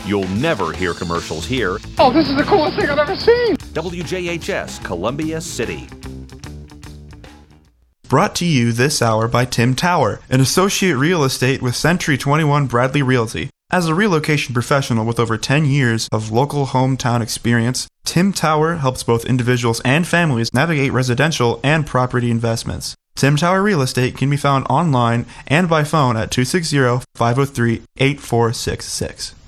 You'll never hear commercials here. Oh, this is the coolest thing I've ever seen! WJHS, Columbia City. Brought to you this hour by Tim Tower, an associate real estate with Century 21 Bradley Realty. As a relocation professional with over 10 years of local hometown experience, Tim Tower helps both individuals and families navigate residential and property investments. Tim Tower Real Estate can be found online and by phone at 260-503-8466.